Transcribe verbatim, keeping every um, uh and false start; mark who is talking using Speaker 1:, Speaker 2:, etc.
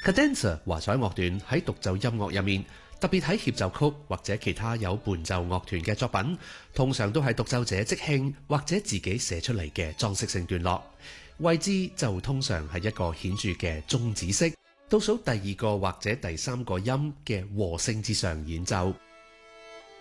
Speaker 1: Cadenza 華彩樂段喺獨奏音樂入面，特別喺協奏曲或者其他有伴奏樂團嘅作品，通常都係獨奏者即興或者自己寫出嚟嘅裝飾性段落，位置就通常係一個顯著嘅終止式，倒數第二個或者第三個音嘅和聲之上演奏。